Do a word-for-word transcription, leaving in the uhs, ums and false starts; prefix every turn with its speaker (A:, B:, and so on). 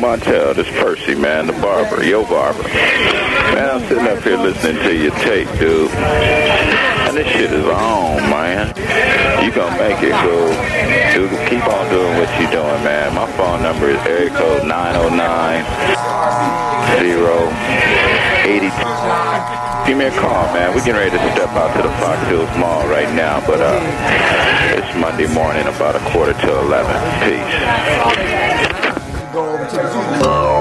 A: Montel, this Percy, man, the barber, your barber. Man, I'm sitting up here listening to your tape, dude. And this shit is on, man. You gonna make it, cool. Dude, keep on doing what you doing, man. My phone number is area code nine oh nine, oh eight two. Give me a call, man. We're getting ready to step out to the Fox Hills Mall right now, but uh, it's Monday morning, about a quarter to eleven. Peace.